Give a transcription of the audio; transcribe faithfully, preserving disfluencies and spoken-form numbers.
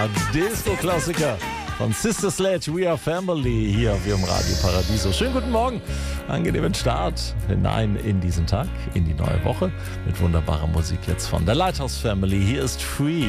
der Disco-Klassiker von Sister Sledge, We Are Family, hier auf Ihrem Radio Paradiso. Schönen guten Morgen, angenehmen Start hinein in diesen Tag, in die neue Woche mit wunderbarer Musik jetzt von der Lighthouse Family. Hier ist Free.